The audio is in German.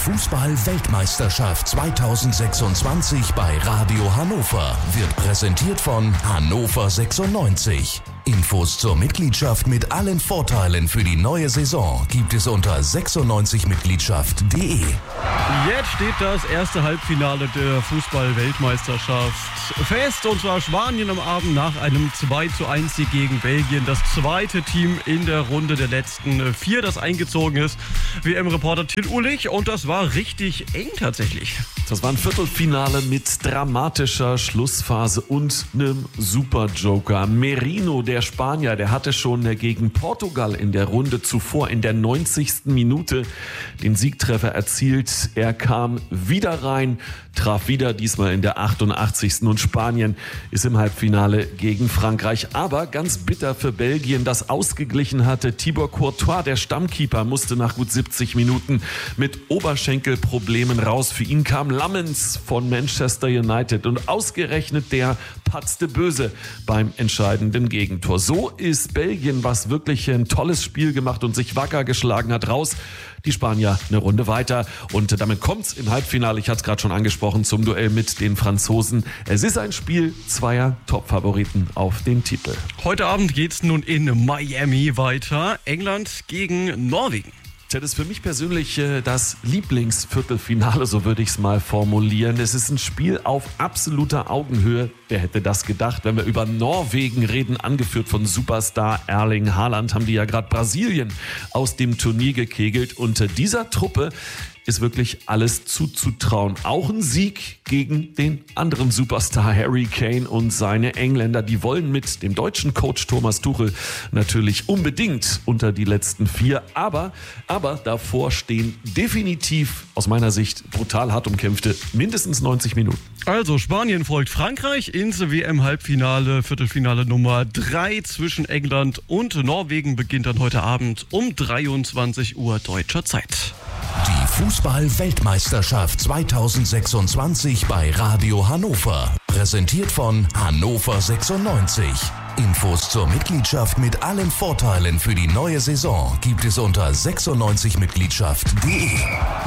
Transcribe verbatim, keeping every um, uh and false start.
Fußball-Weltmeisterschaft zweitausendsechsundzwanzig bei Radio Hannover wird präsentiert von Hannover sechsundneunzig. Infos zur Mitgliedschaft mit allen Vorteilen für die neue Saison gibt es unter sechsundneunzig mitgliedschaft punkt de. Jetzt steht das erste Halbfinale der Fußball-Weltmeisterschaft fest, und zwar Spanien am Abend nach einem zwei zu eins Sieg gegen Belgien. Das zweite Team in der Runde der letzten vier, das eingezogen ist. W M-Reporter Till Uhlich, und das war richtig eng tatsächlich. Das war ein Viertelfinale mit dramatischer Schlussphase und einem Super-Joker. Merino, der Spanier, der hatte schon gegen Portugal in der Runde zuvor in der neunzigsten Minute den Siegtreffer erzielt. Er kam wieder rein, traf wieder, diesmal in der achtundachtzigsten Und Spanien ist im Halbfinale gegen Frankreich. Aber ganz bitter für Belgien, das ausgeglichen hatte. Thibaut Courtois, der Stammkeeper, musste nach gut siebzig Minuten mit Oberschenkelproblemen raus. Für ihn kam Lammens von Manchester United, und ausgerechnet der patzte böse beim entscheidenden Gegentor. So ist Belgien, was wirklich ein tolles Spiel gemacht und sich wacker geschlagen hat, raus. Die Spanier eine Runde weiter, und damit kommt's im Halbfinale, ich hatte es gerade schon angesprochen, zum Duell mit den Franzosen. Es ist ein Spiel zweier Top-Favoriten auf den Titel. Heute Abend geht's nun in Miami weiter. England gegen Norwegen. Das ist für mich persönlich äh, das Lieblingsviertelfinale, so würde ich es mal formulieren. Es ist ein Spiel auf absoluter Augenhöhe. Wer hätte das gedacht, wenn wir über Norwegen reden, angeführt von Superstar Erling Haaland, haben die ja gerade Brasilien aus dem Turnier gekegelt. Unter dieser Truppe ist wirklich alles zuzutrauen. Auch ein Sieg gegen den anderen Superstar Harry Kane und seine Engländer. Die wollen mit dem deutschen Coach Thomas Tuchel natürlich unbedingt unter die letzten vier. Aber, aber davor stehen definitiv aus meiner Sicht brutal hart umkämpfte mindestens neunzig Minuten. Also Spanien folgt Frankreich ins W M-Halbfinale, Viertelfinale Nummer drei zwischen England und Norwegen beginnt dann heute Abend um dreiundzwanzig Uhr deutscher Zeit. Die Fußball-Weltmeisterschaft zweitausendsechsundzwanzig bei Radio Hannover. Präsentiert von Hannover sechsundneunzig. Infos zur Mitgliedschaft mit allen Vorteilen für die neue Saison gibt es unter sechsundneunzig mitgliedschaft punkt de.